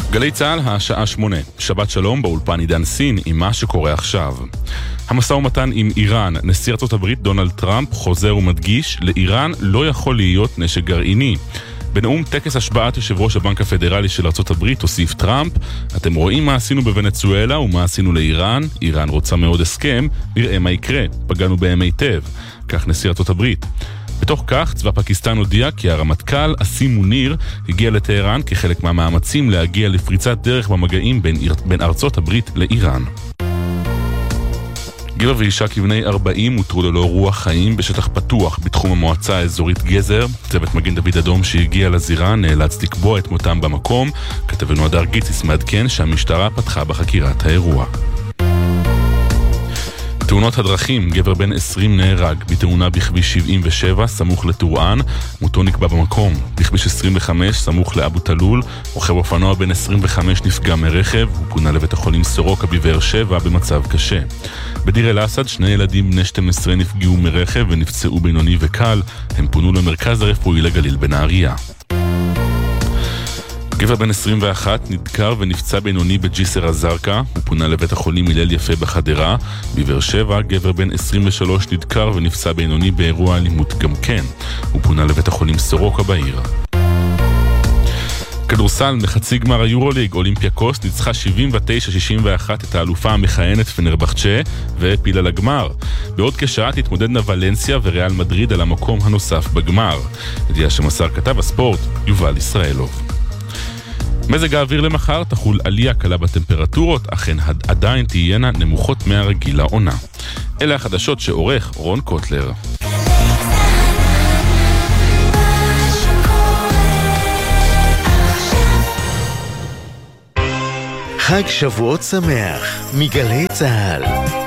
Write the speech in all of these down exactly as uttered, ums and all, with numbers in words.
גלי צהל, השעה שמונה. שבת שלום, באולפן עידן סין עם מה שקורה עכשיו. המשא ומתן עם איראן. נשיא ארצות הברית דונלד טראמפ חוזר ומדגיש, לאיראן לא יכול להיות נשק גרעיני. בנאום טקס השבעת יושב ראש הבנק הפדרלי של ארצות הברית הוסיף טראמפ, אתם רואים מה עשינו בוונצואלה ומה עשינו לאיראן, איראן רוצה מאוד הסכם, נראה מה יקרה, פגענו בהם היטב. כך נשיא ארצות הברית. בתוך כך, צבא פקיסטן הודיע כי הרמטכ"ל אסים מוניר הגיע לטהרן כחלק מהמאמצים להגיע לפריצת דרך במגעים בין, בין ארצות הברית לאיראן. גבר ואישה כבני ארבעים הותרו ללא רוח חיים בשטח פתוח בתחום המועצה האזורית גזר. צוות מגן דוד אדום שהגיע לזירה נאלץ לקבוע את מותם במקום. כתבנו הדר גיציס מעדכן שהמשטרה פתחה בחקירת האירוע. תאונות הדרכים, גבר בן עשרים נהרג בתאונה בכביש שבעים ושבע סמוך לטורען, מותו נקבע במקום. בכביש עשרים וחמש סמוך לאבו תלול, רוכב אופנוע בן עשרים וחמש נפגע מרכב, הוא פונה לבית החולים סורוקה בבאר שבע במצב קשה. בדיר אל אסד שני ילדים בני שתים עשרה נפגעו מרכב ונפצעו בינוני וקל, הם פונו למרכז הרפואי לגליל בנהריה. גבר בן עשרים ואחת נדקר ונפצע בינוני בג'יסר א-זרקא, הוא פונה לבית החולים הלל יפה בחדרה. בבאר שבע גבר בן עשרים ושלוש נדקר ונפצע בינוני באירוע אלימות גם כן, הוא פונה לבית החולים סורוקה בעיר. כדורסל, בחצי גמר היורוליג, אולימפיאקוס ניצחה שבעים ותשע שישים ואחת את האלופה המכהנת פנרבחצ'ה והפילה לגמר. בעוד כשעה תתמודדנה ולנסיה וריאל מדריד על המקום הנוסף בגמר. ידיעה שמסר כתב הספורט יובל ישראלוב. מזג האוויר למחר תחול עלייה קלה בטמפרטורות, אך הן עדיין תהיינה נמוכות מהרגיל לעונה. אלה החדשות שעורך רון קוטלר. חג שבועות שמח מגלי צהל.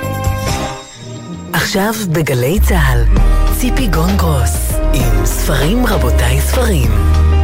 עכשיו בגלי צהל ציפי גונגרוס עם ספרים רבותיי ספרים.